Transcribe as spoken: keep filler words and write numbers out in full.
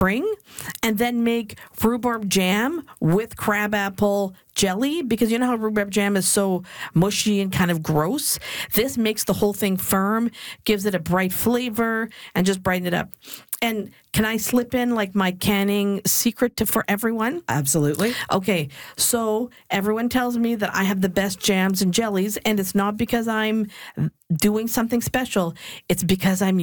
spring, and then make rhubarb jam with crabapple jelly, because you know how rhubarb jam is so mushy and kind of gross. This makes the whole thing firm, gives it a bright flavor, and just brighten it up. And can I slip in like my canning secret to, for everyone? Absolutely. Okay, so everyone tells me that I have the best jams and jellies, and it's not because I'm doing something special. It's because I'm